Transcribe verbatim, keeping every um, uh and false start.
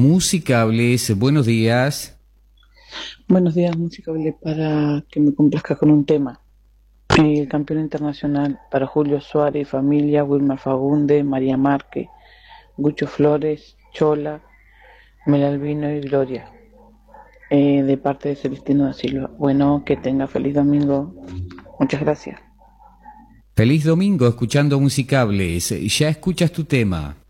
Musicables. Buenos días. Buenos días, Musicable, para que me complazca con un tema. El campeón internacional para Julio Suárez, familia, Wilmar Fagunde, María Márquez, Gucho Flores, Chola, Melalvino y Gloria. Eh, de parte de Celestino da Silva. Bueno, que tenga feliz domingo. Muchas gracias. Feliz domingo escuchando Musicables. Ya escuchas tu tema.